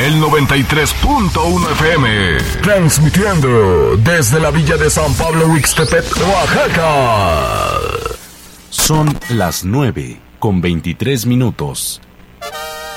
el 93.1 FM. Transmitiendo desde la villa de San Pablo, Huixtepec, Oaxaca. Son las 9:23.